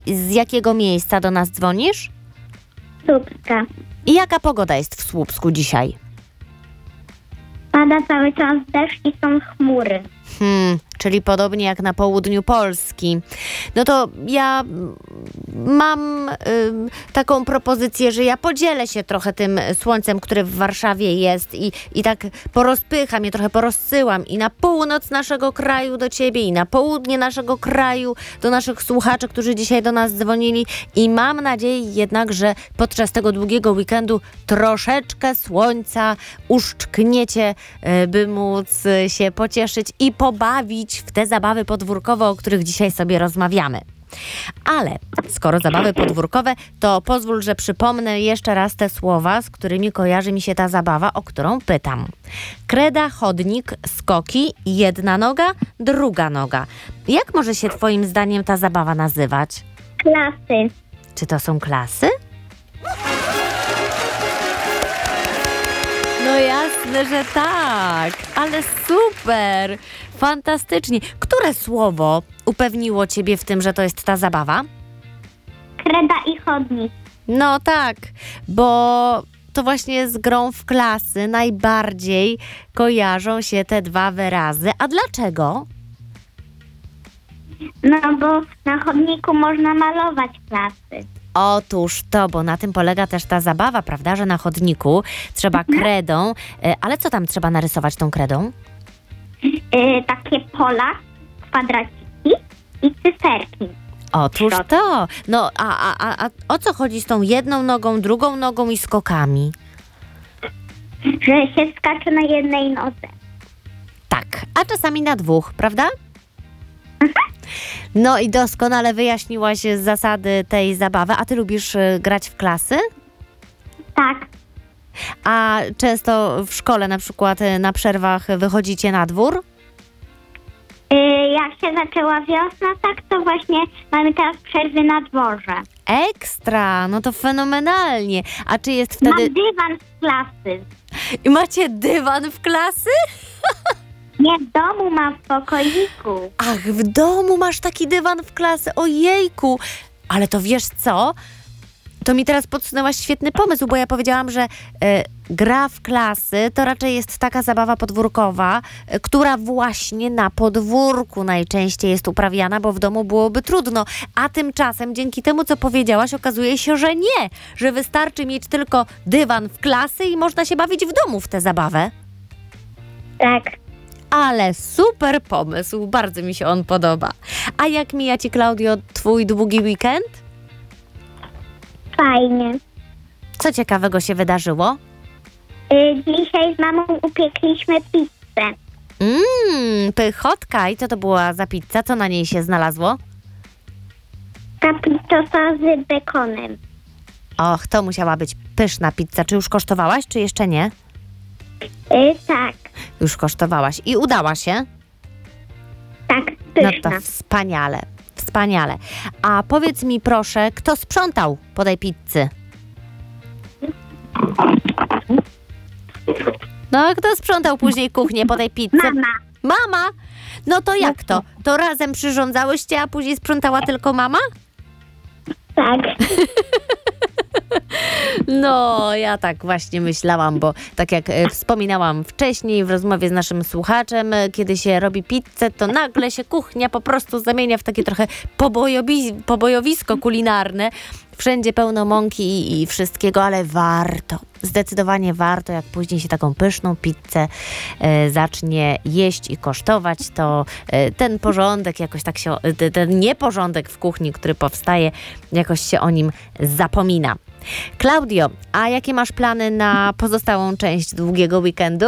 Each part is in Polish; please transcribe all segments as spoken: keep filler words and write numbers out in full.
Z jakiego miejsca do nas dzwonisz? Słupska. I jaka pogoda jest w Słupsku dzisiaj? Pada cały czas deszcz i są chmury. Hmm, czyli podobnie jak na południu Polski. No to ja mam y, taką propozycję, że ja podzielę się trochę tym słońcem, które w Warszawie jest i, i tak porozpycham je, trochę porozsyłam i na północ naszego kraju do ciebie i na południe naszego kraju do naszych słuchaczy, którzy dzisiaj do nas dzwonili i mam nadzieję jednak, że podczas tego długiego weekendu troszeczkę słońca uszczkniecie, y, by móc się pocieszyć i pobawić w te zabawy podwórkowe, o których dzisiaj sobie rozmawiamy. Ale skoro zabawy podwórkowe, to pozwól, że przypomnę jeszcze raz te słowa, z którymi kojarzy mi się ta zabawa, o którą pytam. Kreda, chodnik, skoki, jedna noga, druga noga. Jak może się twoim zdaniem ta zabawa nazywać? Klasy. Czy to są klasy? No jasne, że tak, ale super, fantastycznie. Które słowo upewniło ciebie w tym, że to jest ta zabawa? Kreda i chodnik. No tak, bo to właśnie z grą w klasy najbardziej kojarzą się te dwa wyrazy. A dlaczego? No bo na chodniku można malować klasy. Otóż to, bo na tym polega też ta zabawa, prawda, że na chodniku trzeba kredą, ale co tam trzeba narysować tą kredą? Yy, takie pola, kwadraciki i cyferki. Otóż to. No, a, a, a, a o co chodzi z tą jedną nogą, drugą nogą i skokami? Że się skacze na jednej nodze. Tak, a czasami na dwóch, prawda? No i doskonale wyjaśniłaś zasady tej zabawy. A ty lubisz y, grać w klasy? Tak. A często w szkole na przykład y, na przerwach wychodzicie na dwór? Yy, jak się zaczęła wiosna, tak to właśnie mamy teraz przerwy na dworze. Ekstra, no to fenomenalnie. A czy jest wtedy... Mam dywan z klasy. I macie dywan w klasy? Nie, w domu mam w pokoiku. Ach, w domu masz taki dywan w klasy, ojejku. Ale to wiesz co? To mi teraz podsunęłaś świetny pomysł, bo ja powiedziałam, że e, gra w klasy to raczej jest taka zabawa podwórkowa, e, która właśnie na podwórku najczęściej jest uprawiana, bo w domu byłoby trudno. A tymczasem dzięki temu, co powiedziałaś, okazuje się, że nie. Że wystarczy mieć tylko dywan w klasy i można się bawić w domu w tę zabawę. Tak. Ale super pomysł, bardzo mi się on podoba. A jak mija ci, Klaudio, twój długi weekend? Fajnie. Co ciekawego się wydarzyło? Yy, dzisiaj z mamą upiekliśmy pizzę. Mmm, pychotka. I co to była za pizza? Co na niej się znalazło? Capricciosa z bekonem. Och, to musiała być pyszna pizza. Czy już kosztowałaś, czy jeszcze nie? Yy, tak. Już kosztowałaś. I udała się? Tak, No pyszna. to wspaniale, wspaniale. A powiedz mi proszę, kto sprzątał po tej pizzy? No, kto sprzątał później kuchnię po tej pizzy? Mama. Mama? No to jak to? To razem przyrządzałyście, a później sprzątała tylko mama? Tak. No, ja tak właśnie myślałam, bo tak jak e, wspominałam wcześniej w rozmowie z naszym słuchaczem, e, kiedy się robi pizzę, to nagle się kuchnia po prostu zamienia w takie trochę pobojowi- pobojowisko kulinarne. Wszędzie pełno mąki i, i wszystkiego, ale warto. Zdecydowanie warto, jak później się taką pyszną pizzę e, zacznie jeść i kosztować, to e, ten porządek jakoś tak się, e, ten nieporządek w kuchni, który powstaje, jakoś się o nim zapomina. Klaudio, a jakie masz plany na pozostałą część długiego weekendu?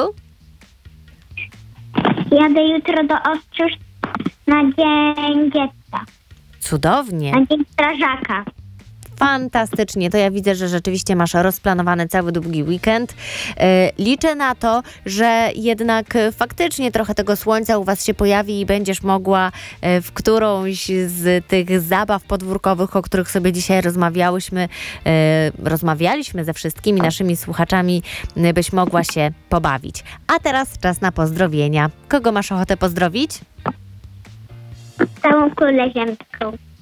Jadę jutro do Ostrzyż na dzień dziecka. Cudownie. Na dzień strażaka. Fantastycznie, to ja widzę, że rzeczywiście masz rozplanowany cały długi weekend. E, liczę na to, że jednak e, faktycznie trochę tego słońca u was się pojawi i będziesz mogła e, w którąś z tych zabaw podwórkowych, o których sobie dzisiaj rozmawiałyśmy, e, rozmawialiśmy ze wszystkimi naszymi słuchaczami, e, byś mogła się pobawić. A teraz czas na pozdrowienia. Kogo masz ochotę pozdrowić? Całą kulę ziemską.